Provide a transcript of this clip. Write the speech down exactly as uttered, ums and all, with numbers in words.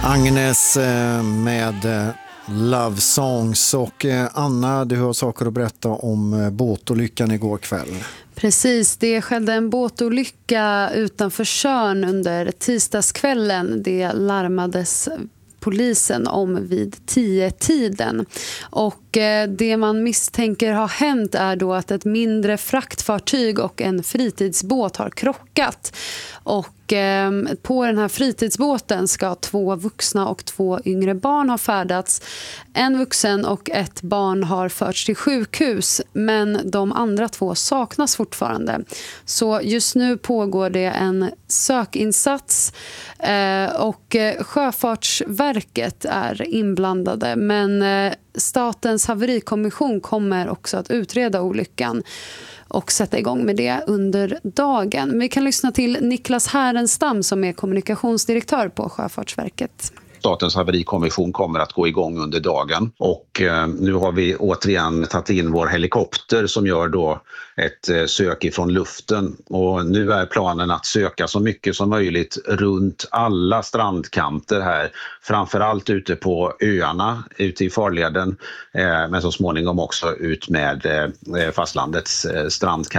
Agnes eh, med eh, Love Songs. Och eh, Anna, du har saker att berätta om eh, båtolyckan igår kväll. Precis, det skedde en båtolycka utanför Tjörn under tisdagskvällen. Det larmades polisen om vid tio-tiden. Och eh, det man misstänker har hänt är då att ett mindre fraktfartyg och en fritidsbåt har krockat. Och eh, på den här fritidsbåten ska två vuxna och två yngre barn ha färdats. En vuxen och ett barn har förts till sjukhus, men de andra två saknas fortfarande. Så just nu pågår det en sökinsats eh, och Sjöfartsverket är inblandade, men eh, Statens haverikommission kommer också att utreda olyckan och sätta igång med det under dagen. Vi kan lyssna till Niklas Härenstam som är kommunikationsdirektör på Sjöfartsverket. Statens haverikommission kommer att gå igång under dagen och eh, nu har vi återigen tagit in vår helikopter som gör då ett eh, sök ifrån luften, och nu är planen att söka så mycket som möjligt runt alla strandkanter här, framförallt ute på öarna ute i farleden, eh, men så småningom också ut med eh, fastlandets eh, strandkanter.